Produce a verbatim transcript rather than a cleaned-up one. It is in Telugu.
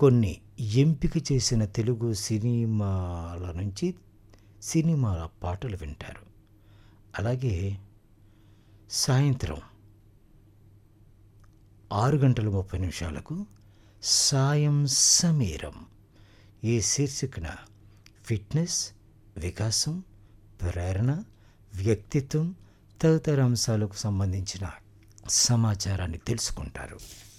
కొన్ని ఎంపిక చేసిన తెలుగు సినిమాల నుంచి సినిమాల పాటలు వింటారు. అలాగే సాయంత్రం ఆరు గంటల ముప్పై నిమిషాలకు సాయం సమీరం ఈ శీర్షికన ఫిట్నెస్, వికాసం, ప్రేరణ, వ్యక్తిత్వం తదితర అంశాలకు సంబంధించిన సమాచారాన్ని తెలుసుకుంటారు.